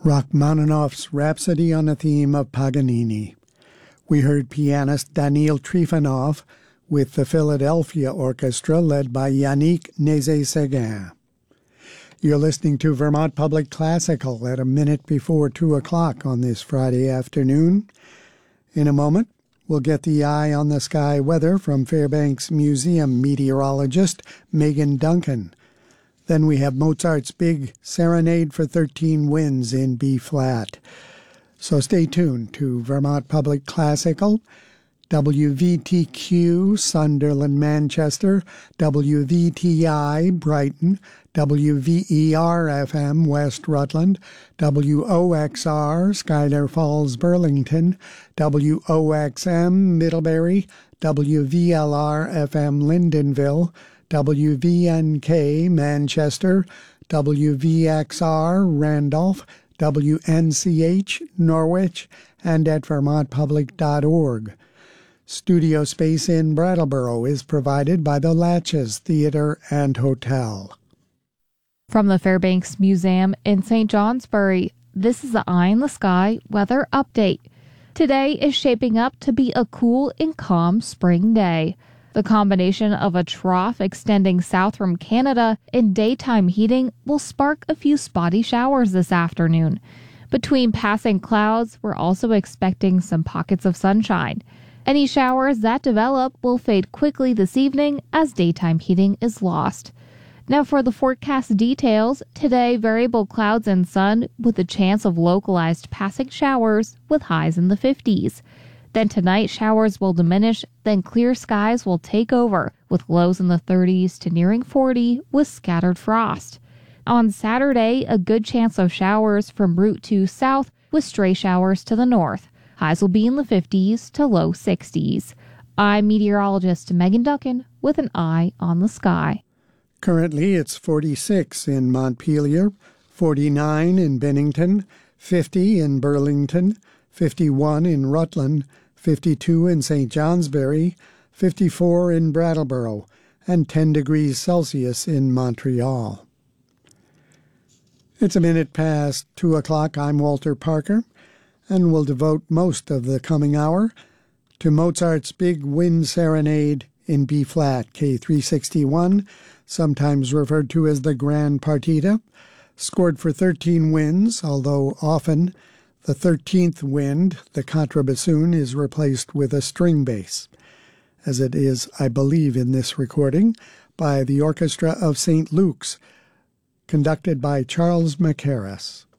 Rachmaninoff's Rhapsody on a Theme of Paganini. We heard pianist Daniil Trifonov with the Philadelphia Orchestra led by Yannick Nézet-Séguin. You're listening to Vermont Public Classical at a minute before 2 o'clock on this Friday afternoon. In a moment, we'll get the eye on the sky weather from Fairbanks Museum meteorologist Megan Duncan. Then we have Mozart's big Serenade for 13 Winds in B-flat. So stay tuned to Vermont Public Classical, WVTQ Sunderland, Manchester, WVTI Brighton, WVER-FM West Rutland, WOXR Schuyler Falls, Burlington, WOXM Middlebury, WVLR-FM Lyndonville, WVNK Manchester, WVXR Randolph, WNCH Norwich, and at vermontpublic.org. Studio space in Brattleboro is provided by the Latches Theatre and Hotel. From the Fairbanks Museum in St. Johnsbury, this is the Eye in the Sky weather update. Today is shaping up to be a cool and calm spring day. The combination of a trough extending south from Canada and daytime heating will spark a few spotty showers this afternoon. Between passing clouds, we're also expecting some pockets of sunshine. Any showers that develop will fade quickly this evening as daytime heating is lost. Now for the forecast details, today variable clouds and sun with a chance of localized passing showers with highs in the 50s. Then tonight, showers will diminish, then clear skies will take over, with lows in the 30s to nearing 40 with scattered frost. On Saturday, a good chance of showers from Route 2 south with stray showers to the north. Highs will be in the 50s to low 60s. I'm meteorologist Megan Duncan with an eye on the sky. Currently, it's 46 in Montpelier, 49 in Bennington, 50 in Burlington, 51 in Rutland, 52 in St. Johnsbury, 54 in Brattleboro, and 10 degrees Celsius in Montreal. It's a minute past 2 o'clock. I'm Walter Parker, and we'll devote most of the coming hour to Mozart's Big Wind Serenade in B-flat, K361, sometimes referred to as the Grand Partita, scored for 13 winds, although often the 13th wind, the contrabassoon, is replaced with a string bass, as it is, I believe, in this recording, by the Orchestra of St. Luke's, conducted by Charles Mackerras.